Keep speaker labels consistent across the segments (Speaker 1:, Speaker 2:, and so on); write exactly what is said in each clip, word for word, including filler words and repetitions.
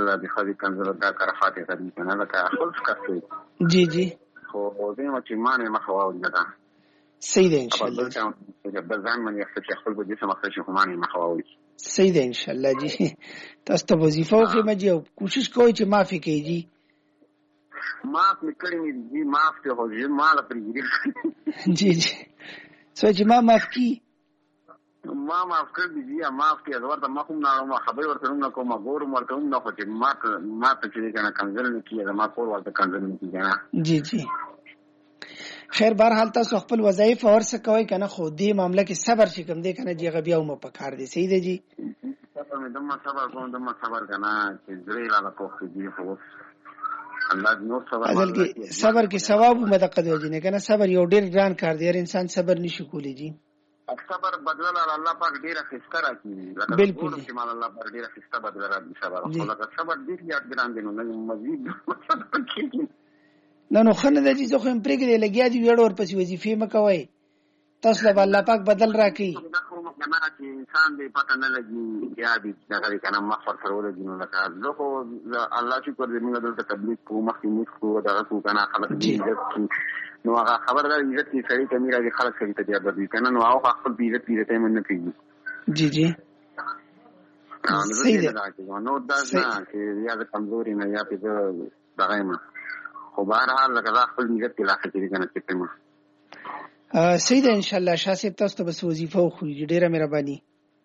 Speaker 1: کنزل د خدي کنزل دا کرفات غدي کنه لکه خلف کړی
Speaker 2: جی جی
Speaker 1: خو دې ما چې مانه مخواو نه
Speaker 2: صحیح ده ان شاء الله
Speaker 1: د ځان باندې چې خپل په جسم مخه شي همانه مخواو
Speaker 2: صحیح ده ان شاء الله جی تاسو ته وظیفه خو مجي او کوشش کوئ چې معافي کوي جی
Speaker 1: معاف نکړی مې جی معاف ته هو جی مال پرې
Speaker 2: جی جی سوچ ما معاف کی
Speaker 1: ما معاف کړ دي جی معاف کې ورته ما کوم نه ما خبر ورته نه کوم ګور مرته نه خو چې ما ما ته چې کنه کنزل نه کیږي ما کور ورته کنزل نه کیږي جی
Speaker 2: جی خیر بهرحال تاسو خپل وظایف اور څه کوي کنه خو دې معاملې کې صبر چې کوم دې کنه جی غبیا او مپکار دي صحیح دی جی
Speaker 1: صبر مې دمه صبر کوم دمه صبر کنه چې زری لا کوخ دي خو الله نور صبر
Speaker 2: اصل کې صبر کې ثواب مدقد وځي نه کنه صبر یو ډیر ګران کار دی انسان صبر نشي کولی جی
Speaker 1: صبر بدل الله پاک ډیر خسته راکړي لکه
Speaker 2: بالکل
Speaker 1: چې مال الله پاک ډیر خسته بدل راځي صبر خو لکه صبر دې یاد ګران دي نو مزید
Speaker 2: نه نو خنه د دې ځکه هم پرېګې لګیا دي وړ ور پسې وظیفې مکوي تاسو له الله پاک بدل راکړي
Speaker 1: کنه چې انسان دې پته نه لګي یا دې دغه کنه مغفر سره ولګي نو لکه زه الله شکر دې موږ دلته تبلیغ کوو مخکې موږ کوو دغه کو کنه خلک دې نو هغه خبردار عزت کې سړی ته میراږي خلک سړي ته دی بدوي کنه نو هغه خپل عزت دې ته من نه کوي
Speaker 2: جی جی
Speaker 1: صحیح ده نو دا نه چې یا کمزوري نه یا په دغه ما خو بهرحال لکه خپل عزت کې لاخه کېږي کنه چې ما
Speaker 2: صحیح ده ان شاء الله شاسب تاسو ته بس وظیفه خو ډیره مهرباني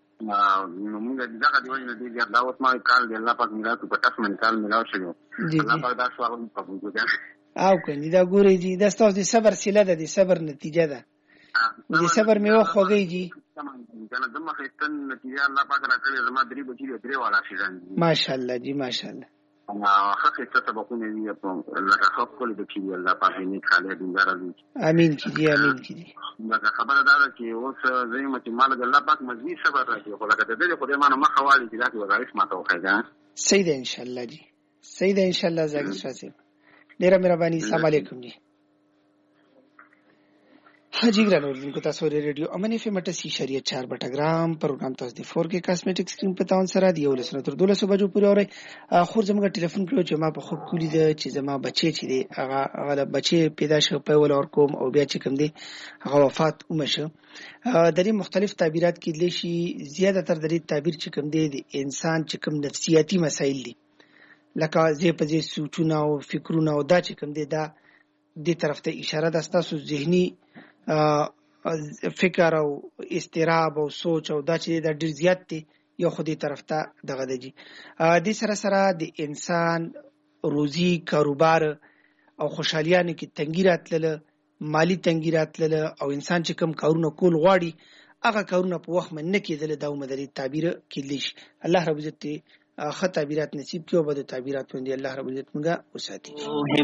Speaker 1: نو موږ دغه دی وایو چې دا اوس ما کال دی الله پاک میراث په تاسو من کال میراث شوی الله پاک دا سوال قبول کړي
Speaker 2: او کني دا ګوري جی دا تاسو د صبر سله ده د صبر نتیجه ده د صبر میوه خوږی جی
Speaker 1: کنه دمه خستن نتیجه الله پاک راکړي زما درې بچی درې والا شي ځان
Speaker 2: ماشاءالله جی ماشاءالله
Speaker 1: انا حق سبقونه دي په لکه خپل کول د کیږي الله پاک یې خاله دې راځي
Speaker 2: امين کیږي امين کیږي
Speaker 1: لکه خبره ده چې اوس زېما چې مال الله پاک مزید صبر راځي خو لکه د دې خو دې مانه مخوالي چې داسې وظایف ماته وخیږي
Speaker 2: صحیح ده ان شاء الله جی صحیح ده ان شاء الله زاګر شاسب ډیره مهرباني السلام علیکم جی حاجی ګران اوردونکو تاسو ریډیو امن اف ام اٹھاسی اشاریه چار بټګرام پروګرام تاسو د فور کې کاسمیټک سکرین په تاون سره دی ولسنه تر دولسو بجو پورې اوري خو زموږ ټلیفون کړو چې ما په خوب کولی د چې زما بچی چې دی هغه هغه بچی پیدا شو په ول اور کوم او بیا چې کوم دی هغه وفات ومشه د دې مختلف تعبیرات کې لشي زیاده تر د دې تعبیر چې کوم دی د انسان چې کوم نفسیاتی مسایل دي لکه زی په زی سوچونه او فکرونه او دا چې کوم دی دا د طرف ته اشاره ده تاسو ذهني فکر او استراب او سوچ او دا چې د ډیر زیات دي یو خودي طرف ته دغه دی د سره سره د انسان روزي کاروبار او خوشحالیانه کې تنګی راتله مالی تنګی راتله او انسان چې کم کارونه کول غواړي هغه کارونه په وخت من نه کېدل دا مدري تعبیر کلیش الله رب عزت خطا تعبیرات نصیب کیو بده تعبیرات باندې الله رب عزت موږ وساتي